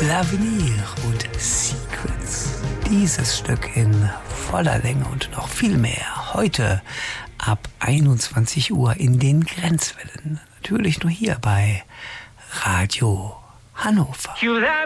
L'Avenir und Secrets. Dieses Stück in voller Länge und noch viel mehr. Heute ab 21 Uhr in den Grenzwellen. Natürlich nur hier bei Radio Hannover.